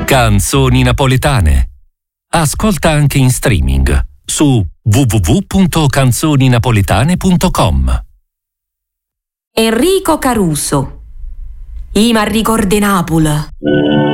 Canzoni napoletane. Ascolta anche in streaming su www.canzoninapoletane.com. Enrico Caruso. I m'arricorde Napoli.